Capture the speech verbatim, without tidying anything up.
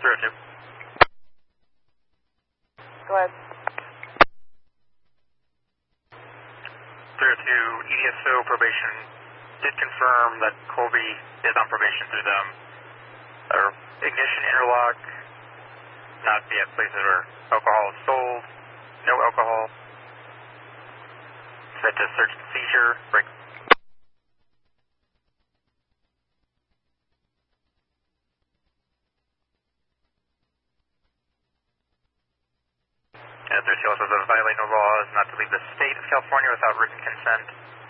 zero two. Go ahead. zero two, E D S O probation did confirm that Colby is on probation through them. Our ignition interlock, not be at places where alcohol is sold, no alcohol. Set to search and seizure, break. And zero two also says violate no laws not to leave the state of California without written consent.